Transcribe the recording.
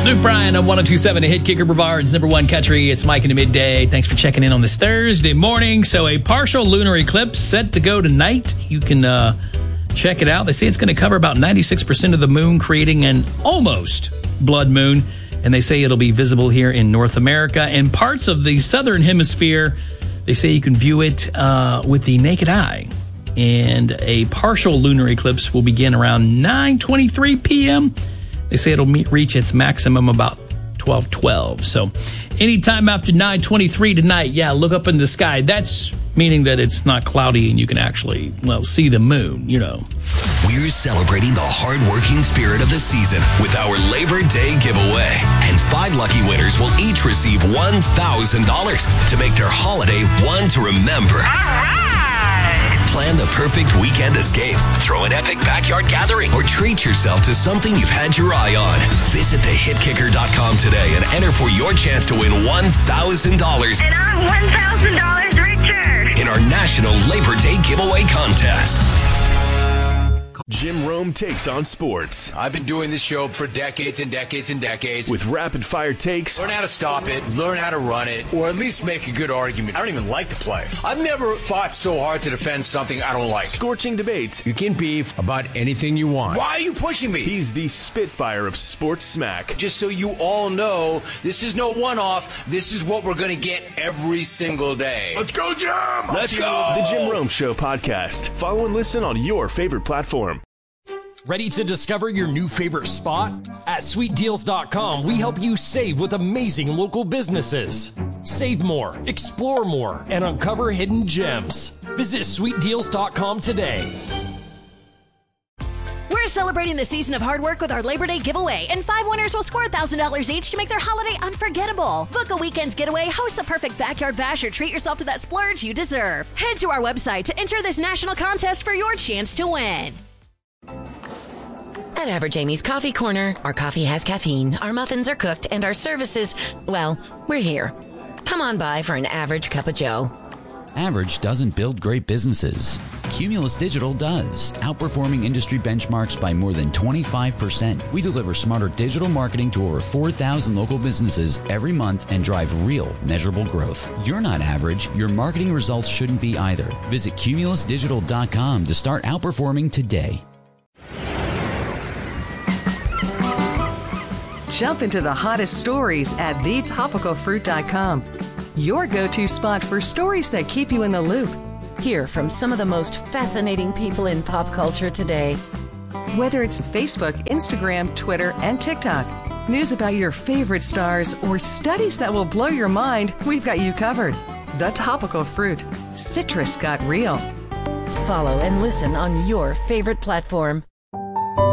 Luke Bryan on 102.7, a hit kicker, Brevard's number one country. It's Mike in the midday. Thanks for checking in on this Thursday morning. So a partial lunar eclipse set to go tonight. You can check it out. They say it's going to cover about 96% of the moon, creating an almost blood moon. And they say it'll be visible here in North America and parts of the southern hemisphere. They say you can view it with the naked eye. And a partial lunar eclipse will begin around 9:23 p.m. They say it'll reach its maximum about 12:12. So anytime after 9:23 tonight, look up in the sky. That's meaning that it's not cloudy and you can actually, see the moon, We're celebrating the hard-working spirit of the season with our Labor Day giveaway. And 5 lucky winners will each receive $1,000 to make their holiday one to remember. Plan the perfect weekend escape, throw an epic backyard gathering, or treat yourself to something you've had your eye on. Visit thehitkicker.com today and enter for your chance to win $1,000. And I'm $1,000 richer in our National Labor Day Giveaway Contest. Jim Rome takes on sports. I've been doing this show for decades and decades and decades. With rapid-fire takes. Learn how to stop it, learn how to run it, or at least make a good argument. I don't even like to play. I've never fought so hard to defend something I don't like. Scorching debates. You can beef about anything you want. Why are you pushing me? He's the Spitfire of sports smack. Just so you all know, this is no one-off. This is what we're going to get every single day. Let's go, Jim! Let's go! The Jim Rome Show podcast. Follow and listen on your favorite platform. Ready to discover your new favorite spot? At sweetdeals.com, we help you save with amazing local businesses. Save more, explore more, and uncover hidden gems. Visit sweetdeals.com today. We're celebrating the season of hard work with our Labor Day giveaway, and 5 winners will score $1,000 each to make their holiday unforgettable. Book a weekend's getaway, host the perfect backyard bash, or treat yourself to that splurge you deserve. Head to our website to enter this national contest for your chance to win. At Average Amy's Coffee Corner, our coffee has caffeine, our muffins are cooked, and our services, we're here. Come on by for an average cup of joe. Average doesn't build great businesses. Cumulus Digital does, outperforming industry benchmarks by more than 25%. We deliver smarter digital marketing to over 4,000 local businesses every month and drive real, measurable growth. You're not average. Your marketing results shouldn't be either. Visit cumulusdigital.com to start outperforming today. Jump into the hottest stories at thetopicalfruit.com. Your go-to spot for stories that keep you in the loop. Hear from some of the most fascinating people in pop culture today. Whether it's Facebook, Instagram, Twitter, and TikTok, news about your favorite stars, or studies that will blow your mind, we've got you covered. The Topical Fruit. Citrus got real. Follow and listen on your favorite platform.